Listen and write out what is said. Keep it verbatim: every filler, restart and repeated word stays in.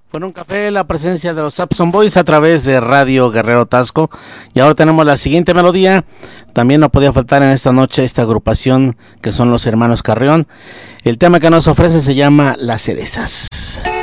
Fue en un café la presencia de los Sapson Boys a través de Radio Guerrero Tasco. Y ahora tenemos la siguiente melodía. También no podía faltar en esta noche esta agrupación que son los Hermanos Carrión. El tema que nos ofrece se llama Las Cerezas.